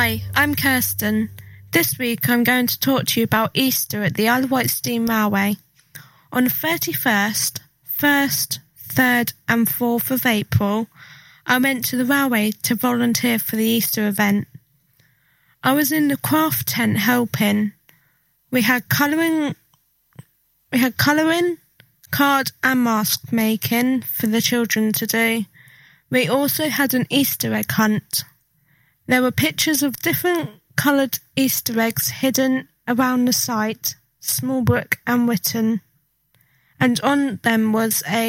Hi, I'm Kirsten. This week I'm going to talk to you about Easter at the Isle of Wight Steam Railway. On the 31st, 1st, 3rd and 4th of April, I went to the railway to volunteer for the Easter event. I was in the craft tent helping. We had colouring, card and mask making for the children to do. We also had an Easter egg hunt. There were pictures of different coloured Easter eggs hidden around the site, Smallbrook and Witton, and on them was a